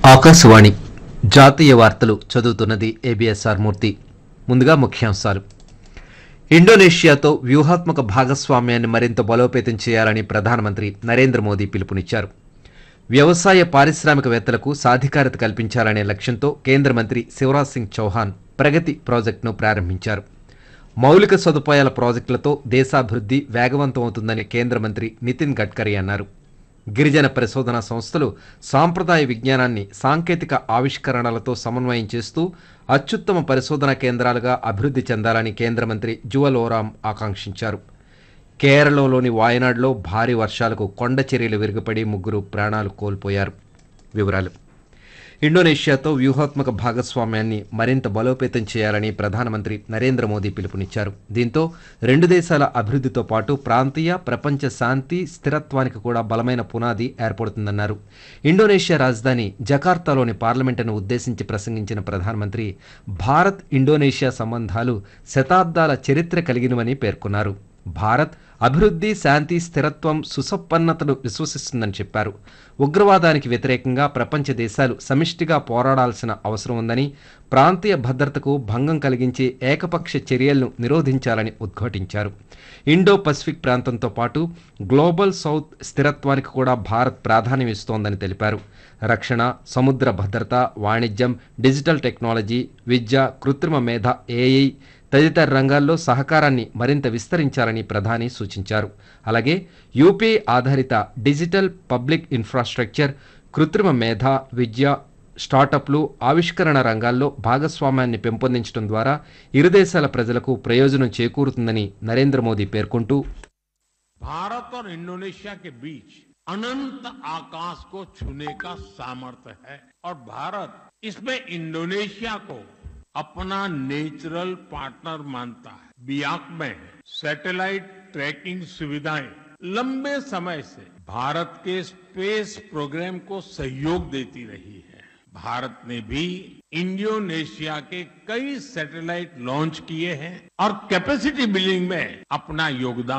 ఆకాశవాణి జాతీయ వార్తలు చదువుతున్నది ఏబిఎస్ఆర్ మూర్తి. ముందుగా ముఖ్యాంశాలు. ఇండోనేషియాతో వ్యూహాత్మక భాగస్వామ్యాన్ని మరింత బలోపేతం చేయాలని ప్రధానమంత్రి నరేంద్ర మోదీ పిలుపునిచ్చారు. వ్యవసాయ పారిశ్రామికవేత్తలకు సాధికారత కల్పించాలనే లక్ష్యంతో కేంద్ర మంత్రి శివరాజ్ సింగ్ చౌహాన్ ప్రగతి ప్రాజెక్టును ప్రారంభించారు. మౌలిక సదుపాయాల ప్రాజెక్టులతో దేశాభివృద్ధి వేగవంతమవుతుందని కేంద్ర మంత్రి నితిన్ గడ్కరీ అన్నారు. గిరిజన పరిశోధనా సంస్థలు సాంప్రదాయ విజ్ఞానాన్ని సాంకేతిక ఆవిష్కరణలతో సమన్వయం చేస్తూ అత్యుత్తమ పరిశోధనా కేంద్రాలుగా అభివృద్ధి చెందాలని కేంద్ర మంత్రి జువల్ ఓరాం ఆకాంక్షించారు. కేరళలోని వాయనాడ్లో భారీ వర్షాలకు కొండ చర్యలు విరిగిపడి 3 ప్రాణాలు కోల్పోయారు. వివరాలు. ఇండోనేషియాతో వ్యూహాత్మక భాగస్వామ్యాన్ని మరింత బలోపేతం చేయాలని ప్రధానమంత్రి నరేంద్ర మోదీ పిలుపునిచ్చారు. దీంతో రెండు దేశాల అభివృద్ధితో పాటు ప్రాంతీయ, ప్రపంచ శాంతి, స్థిరత్వానికి కూడా బలమైన పునాది ఏర్పడుతుందన్నారు. ఇండోనేషియా రాజధాని జకార్తాలోని పార్లమెంటును ఉద్దేశించి ప్రసంగించిన ప్రధానమంత్రి భారత్ ఇండోనేషియా సంబంధాలు శతాబ్దాల చరిత్ర కలిగినవని పేర్కొన్నారు. భారత్ అభివృద్ధి, శాంతి, స్థిరత్వం, సుసంపన్నతను విశ్వసిస్తుందని చెప్పారు. ఉగ్రవాదానికి వ్యతిరేకంగా ప్రపంచ దేశాలు సమిష్టిగా పోరాడాల్సిన అవసరం ఉందని, ప్రాంతీయ భద్రతకు భంగం కలిగించే ఏకపక్ష చర్యలను నిరోధించాలని ఉద్ఘాటించారు. ఇండో పసిఫిక్ ప్రాంతంతో పాటు గ్లోబల్ సౌత్ స్థిరత్వానికి కూడా భారత్ ప్రాధాన్యం ఇస్తోందని తెలిపారు. రక్షణ, సముద్ర భద్రత, వాణిజ్యం, డిజిటల్ టెక్నాలజీ, విద్య, కృత్రిమ మేధ, ఏఐ తదితర రంగాల్లో సహకారాన్ని మరింత విస్తరించాలని ప్రధాని సూచించారు. అలాగే యూపీఐ ఆధారిత డిజిటల్ పబ్లిక్ ఇన్ఫ్రాస్ట్రక్చర్, కృత్రిమ మేధ, విద్య, స్టార్టప్లు, ఆవిష్కరణ రంగాల్లో భాగస్వామ్యాన్ని పెంపొందించడం ద్వారా ఇరు దేశాల ప్రజలకు ప్రయోజనం చేకూరుతుందని నరేంద్ర మోదీ పేర్కొంటూ, भारत और इंडोनेशिया के बीच अनंत आकाश को छूने का सामर्थ्य है और भारत इसमें इंडोनेशिया को अपना नेचुरल पार्टनर मानता है. बियाक में सैटेलाइट ट्रैकिंग सुविधाएं लंबे समय से भारत के स्पेस प्रोग्राम को सहयोग देती रही है. भारत ने भी इंडोनेशिया के कई सैटेलाइट लॉन्च किए हैं और कैपेसिटी बिल्डिंग में अपना योगदान